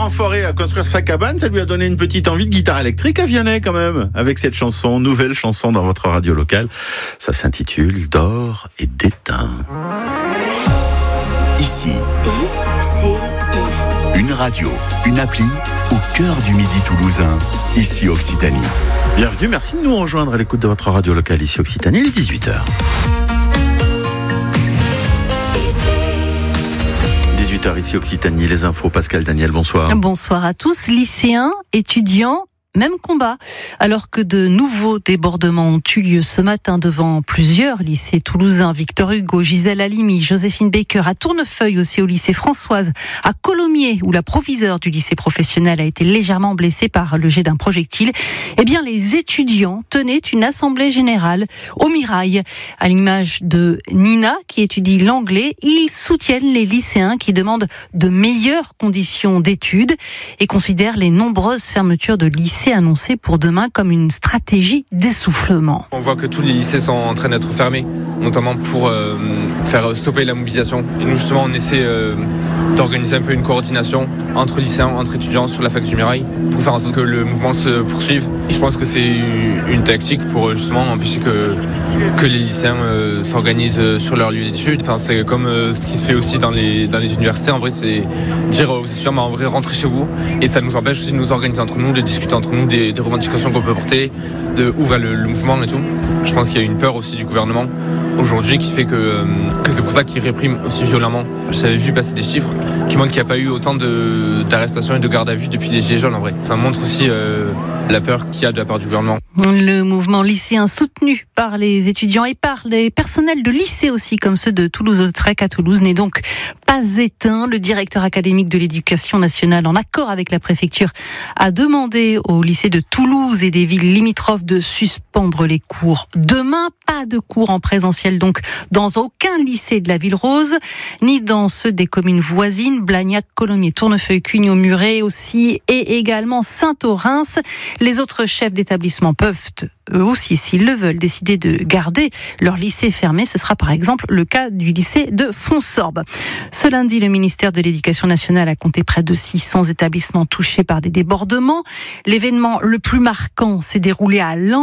en forêt à construire sa cabane, ça lui a donné une petite envie de guitare électrique à Vianney quand même, avec cette chanson, nouvelle chanson dans votre radio locale. Ça s'intitule D'or et d'étain. Ici, I-C-I. une radio, une appli au cœur du Midi toulousain. Ici Occitanie. Bienvenue, merci de nous rejoindre à l'écoute de votre radio locale ici Occitanie, il est 18h. 18h ici Occitanie, les infos, Pascal Daniel, bonsoir. Bonsoir à tous, lycéens, étudiants. Même combat, alors que de nouveaux débordements ont eu lieu ce matin devant plusieurs lycées toulousains, Victor Hugo, Gisèle Halimi, Joséphine Baker, à Tournefeuille aussi au lycée Françoise, à Colomiers où la proviseure du lycée professionnel a été légèrement blessée par le jet d'un projectile. Eh bien, les étudiants tenaient une assemblée générale au Mirail. À l'image de Nina, qui étudie l'anglais, ils soutiennent les lycéens qui demandent de meilleures conditions d'études et considèrent les nombreuses fermetures de lycées annoncé pour demain comme une stratégie d'essoufflement. On voit que tous les lycées sont en train d'être fermés, notamment pour faire stopper la mobilisation. Et nous justement on essaie d'organiser un peu une coordination entre lycéens, entre étudiants sur la fac du Mirail pour faire en sorte que le mouvement se poursuive. Je pense que c'est une tactique pour justement empêcher que les lycéens s'organisent sur leur lieu d'études. Enfin, c'est comme ce qui se fait aussi dans les universités. En vrai, c'est dire aux étudiants, mais en vrai, rentrez chez vous. Et ça nous empêche aussi de nous organiser entre nous, de discuter entre nous des revendications qu'on peut porter, de ouvrir le mouvement et tout. Je pense qu'il y a une peur aussi du gouvernement aujourd'hui qui fait que c'est pour ça qu'il réprime aussi violemment. J'avais vu passer des chiffres qui montrent qu'il n'y a pas eu autant d'arrestations et de gardes à vue depuis les Gilets jaunes en vrai. Ça montre aussi la peur qu'il y a de la part du gouvernement. Le mouvement lycéen soutenu par les étudiants et par les personnels de lycée aussi, comme ceux de Toulouse-Lautrec à Toulouse, n'est donc pas éteint. Le directeur académique de l'éducation nationale, en accord avec la préfecture, a demandé aux lycées de Toulouse et des villes limitrophes de suspendre les cours demain. Pas de cours en présentiel donc dans aucun lycée de la Ville Rose, ni dans ceux des communes voisines, Blagnac, Colomiers, Tournefeuille, Cugnaux-Muret aussi, et également Saint-Orens. Les autres chefs d'établissement peuvent eux aussi, s'ils le veulent, décider de garder leur lycée fermé. Ce sera par exemple le cas du lycée de Fonsorbe. Ce lundi, le ministère de l'Éducation nationale a compté près de 600 établissements touchés par des débordements. L'événement le plus marquant s'est déroulé à Lens.